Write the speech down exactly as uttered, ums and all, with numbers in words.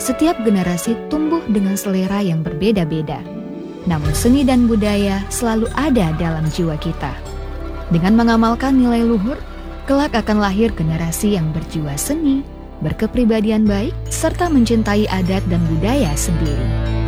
Setiap generasi tumbuh dengan selera yang berbeda-beda. Namun seni dan budaya selalu ada dalam jiwa kita. Dengan mengamalkan nilai luhur, kelak akan lahir generasi yang berjiwa seni, berkepribadian baik, serta mencintai adat dan budaya sendiri.